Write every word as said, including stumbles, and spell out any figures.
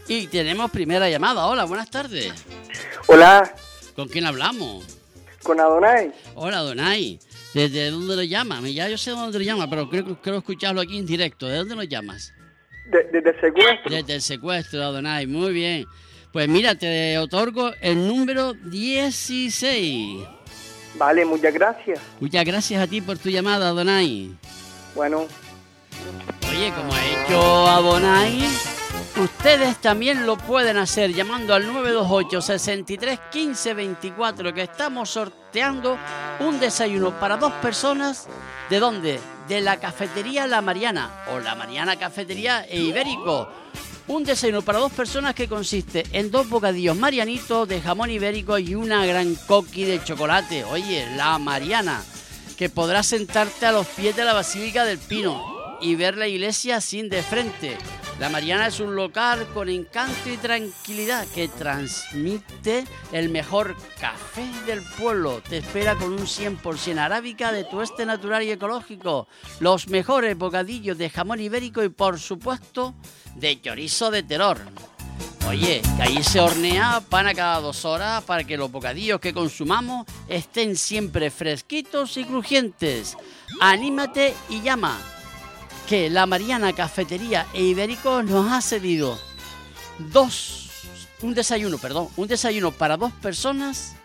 Y tenemos primera llamada. Hola, buenas tardes. Hola. ¿Con quién hablamos? Con Adonai. Hola, Adonai. ¿Desde dónde lo llamas? Ya yo sé dónde lo llamas, pero creo, creo escucharlo aquí en directo. ¿De dónde lo llamas? De, desde el secuestro. Desde el secuestro, Adonai. Muy bien. Pues mira, te otorgo el número dieciséis. Vale, muchas gracias. Muchas gracias a ti por tu llamada, Adonai. Bueno. Oye, como ha hecho Adonai, ustedes también lo pueden hacer llamando al nueve dos ocho, seis tres, uno cinco dos cuatro, que estamos sorteando un desayuno para dos personas. ¿De dónde? De la cafetería La Mariana o La Mariana Cafetería e Ibérico. Un desayuno para dos personas que consiste en dos bocadillos marianitos de jamón ibérico y una gran coqui de chocolate. Oye, La Mariana, que podrás sentarte a los pies de la Basílica del Pino y ver la iglesia así de frente. La Mariana es un local con encanto y tranquilidad que transmite el mejor café del pueblo. Te espera con un cien por ciento arábica de tueste natural y ecológico, los mejores bocadillos de jamón ibérico y, por supuesto, de chorizo de Teror. Oye, que ahí se hornea pan a cada dos horas para que los bocadillos que consumamos estén siempre fresquitos y crujientes. Anímate y llama, que La Mariana Cafetería e Ibérico nos ha cedido dos, un desayuno, perdón, un desayuno para dos personas